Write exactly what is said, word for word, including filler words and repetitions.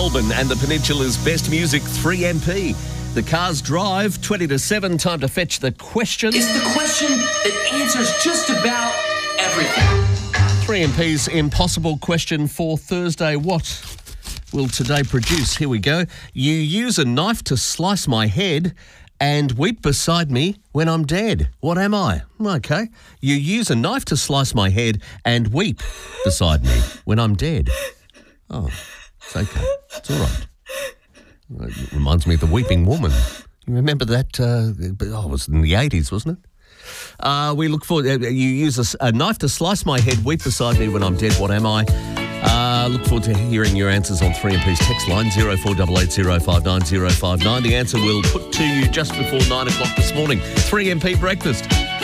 Melbourne and the Peninsula's best music, three M P. The Cars Drive, twenty to seven, time to fetch the question. It's the question that answers just about everything. three M P's impossible question for Thursday. What will today produce? Here we go. You use a knife to slice my head and weep beside me when I'm dead. What am I? Okay. You use a knife to slice my head and weep beside me when I'm dead. Oh, it's okay. It's all right. It reminds me of the Weeping Woman. You remember that? Uh, oh, it was in the eighties, wasn't it? Uh, we look forward. Uh, you use a, a knife to slice my head, weep beside me when I'm dead. What am I? Uh, look forward to hearing your answers on three M P's text line, zero four eight eight zero five nine zero five nine. The answer we'll put to you just before nine o'clock this morning. three M P Breakfast.